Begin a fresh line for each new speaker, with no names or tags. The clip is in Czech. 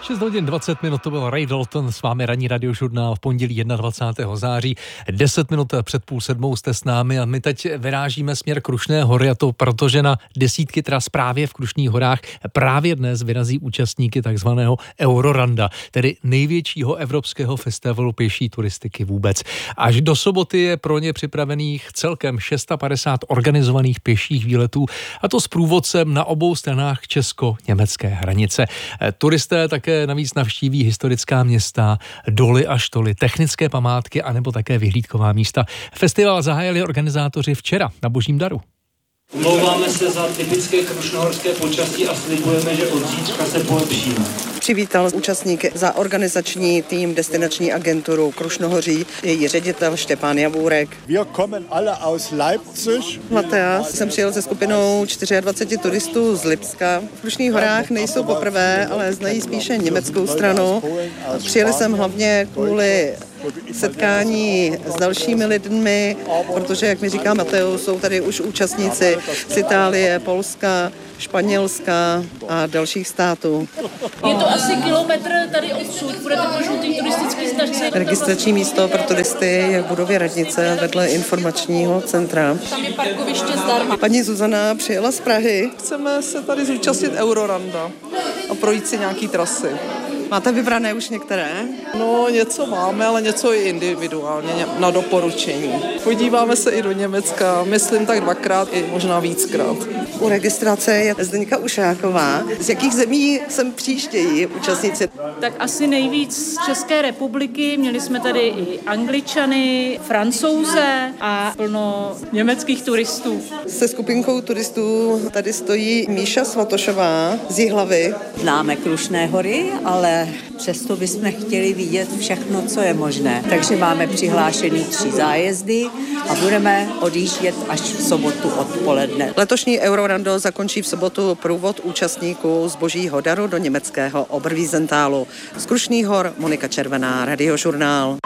6 hodin 20 minut, to byl Ray Dalton, s vámi ranní radiožurnál v pondělí 21. září. 10 minut před 6:30 jste s námi a my teď vyrážíme směr Krušné hory, a to protože na desítky tras právě v Krušných horách právě dnes vyrazí účastníky takzvaného Eurorunda, tedy největšího evropského festivalu pěší turistiky vůbec. Až do soboty je pro ně připravených celkem 650 organizovaných pěších výletů, a to s průvodcem na obou stranách česko-německé hranice. Turisté také navíc navštíví historická města, doly a štoly, technické památky anebo také vyhlídková místa. Festival zahájili organizátoři včera na Božím daru.
Omlouváme se za typické krušnohorské počasí a slibujeme, že od zítřka se polepšíme.
Přivítal účastníky za organizační tým destinační agenturu Krušnohoří její ředitel Štěpán Javůrek.
Wir kommen alle aus Leipzig.
Matea jsem přijel se skupinou 24 turistů z Lipska. V Krušných horách nejsou poprvé, ale znají spíše německou stranu. Přijeli jsem hlavně kvůli setkání s dalšími lidmi, protože, jak mi říká Mateo, jsou tady už účastníci z Itálie, Polska, Španělska a dalších států.
Je to asi kilometr tady odsud, budete po žlutý turistický značce.
Registrační místo pro turisty je v budově radnice vedle informačního centra.
Tam je parkoviště zdarma.
Paní Zuzana přijela z Prahy.
Chceme se tady zúčastnit Eurorunda a projít si nějaký trasy.
Máte vybrané už některé?
No, něco máme, ale něco i individuálně na doporučení. Podíváme se i do Německa, myslím tak 2krát, i možná víckrát.
U registrace je Zdeňka Ušáková. Z jakých zemí sem příštějí účastníci?
Tak asi nejvíc z České republiky. Měli jsme tady i Angličany, Francouze a plno německých turistů.
Se skupinkou turistů tady stojí Míša Svatošová z Jihlavy.
Známe Krušné hory, ale přesto bychom chtěli vidět všechno, co je možné. Takže máme přihlášený 3 zájezdy a budeme odjíždět až v sobotu odpoledne.
Letošní Eurorando zakončí v sobotu průvod účastníků z Božího daru do německého Oberwiesentálu. Z Krušných hor Monika Červená, Radiožurnál.